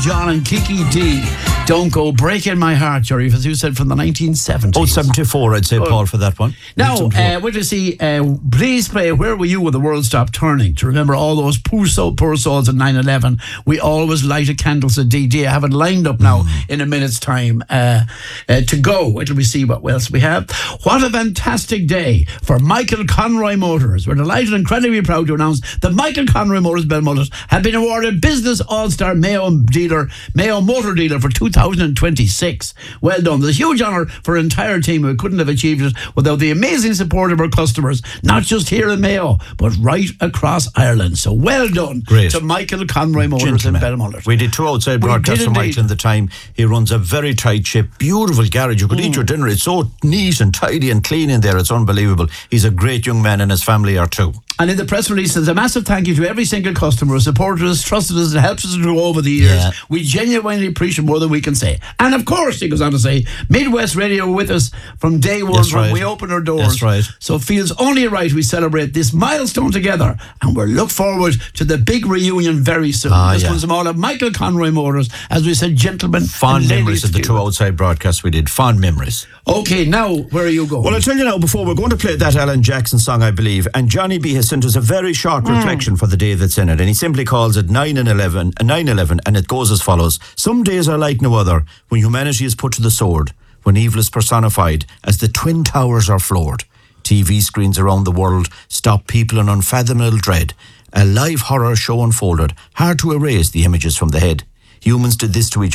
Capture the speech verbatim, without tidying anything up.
John and Kiki D. Don't Go Breaking My Heart, Jerry, as you said, from the nineteen seventies. Oh, seventy-four, I'd say, Oh. Paul, for that one. Now, uh, what do you see? Uh, please play Where Were You When the World Stopped Turning? To remember all those poor, soul, poor souls in nine eleven. We always lighted candles at D D. I have it lined up now mm. in a minute's time uh, uh, to go. Wait till we see what else we have. What a fantastic day for Michael Conroy Motors. We're delighted and incredibly proud to announce that Michael Conroy Motors Belmullet have been awarded Business All-Star Mayo dealer, Mayo Motor Dealer for two thousand twenty-six. Well done. It's a huge honour for our entire team who couldn't have achieved it without the amazing support of our customers, not just here in Mayo, but right across Ireland. So well done Great. to Michael Conroy Motors in Belmullet. We did two outside broadcasts for Michael in the time. He runs a very tight ship, beautiful garage. You could mm. eat your dinner. It's so neat and tidy and clean in there. It's unbelievable. He's a great young man and his family are too. And in the press release, there's a massive thank you to every single customer who supported us, trusted us, and helped us to grow over the years. Yeah. We genuinely appreciate more than we can say. And of course, he goes on to say, Midwest Radio were with us from day one, That's when right. we opened our doors. That's right. So it feels only right we celebrate this milestone together, and we'll look forward to the big reunion very soon. Ah, this yeah. was all of Michael Conroy Motors, as we said, gentlemen. Fond memories of the two outside broadcasts we did. Fond memories. Okay, now, where are you going? Well, I'll tell you now, before we're going to play that Alan Jackson song, I believe, and Johnny B has sent us a very short mm. reflection for the day that's in it, and he simply calls it nine eleven, and it goes as follows. Some days are like no other, when humanity is put to the sword, when evil is personified, as the twin towers are floored. T V screens around the world stop people in unfathomable dread. A live horror show unfolded, hard to erase the images from the head. Humans did this to each